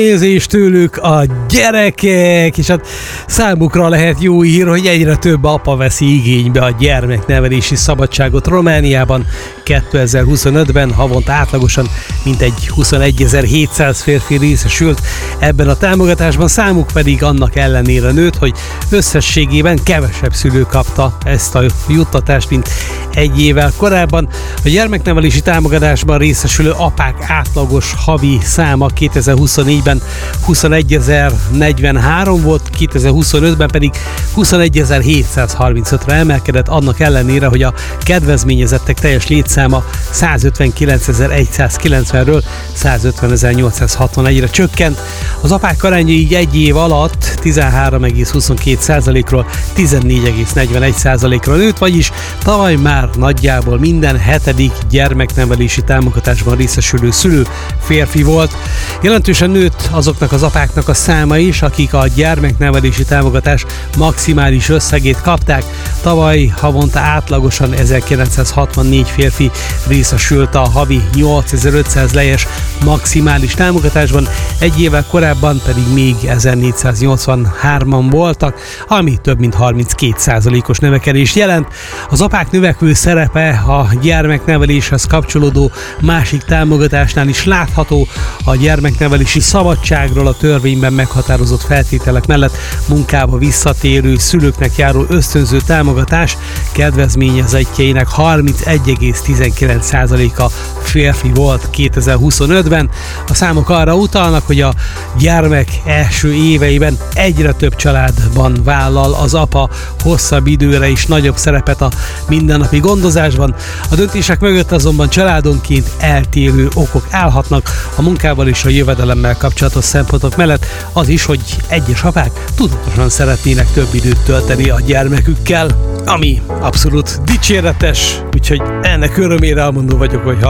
Nézés tőlük a gyerekek, és hát számukra lehet jó hír, hogy egyre több apa veszi igénybe a gyermeknevelési szabadságot Romániában. 2025-ben havonta átlagosan mintegy 21.700 férfi részesült ebben a támogatásban, számuk pedig annak ellenére nőtt, hogy összességében kevesebb szülő kapta ezt a juttatást, mint egy évvel korábban. A gyermeknevelési támogatásban részesülő apák átlagos havi száma 2024-ben 21.043 volt, 2025-ben pedig 21.735-re emelkedett, annak ellenére, hogy a kedvezményezettek teljes létszáma 159.190-ről 150.861-re csökkent. Az apák aránya így egy év alatt 13,22%-ról 14,41%-ra nőtt, vagyis tavaly már nagyjából minden hetedik gyermeknevelési támogatásban részesülő szülő férfi volt. Jelentősen nőtt azoknak az apáknak a száma is, akik a gyermeknevelési támogatás maximális összegét kapták. Tavaly havonta átlagosan 1964 férfi részesült a havi 8500 lejes maximális támogatásban, egy évvel korábban pedig még 1483-an voltak, ami több mint 32%-os növekedést jelent. Az apák növekvő szerepe a gyermekneveléshez kapcsolódó másik támogatásnál is látható. A gyermeknevelési szabadságról a törvényben meghatározott feltételek mellett munkába visszatérő szülőknek járó ösztönző támogatás kedvezményezettjeinek 31,19%-a férfi volt 2025-ben. A számok arra utalnak, hogy a gyermek első éveiben egyre több családban vállal az apa hosszabb időre is nagyobb szerepet a mindennapi gondozásban. A döntések mögött azonban családonként eltérő okok állhatnak. A munkával és a jövedelemmel kapcsolatos szempontok mellett az is, hogy egyes apák tudatosan szeretnének több időt tölteni a gyermekükkel, ami abszolút dicséretes, úgyhogy ennek örömére elmondó vagyok, hogy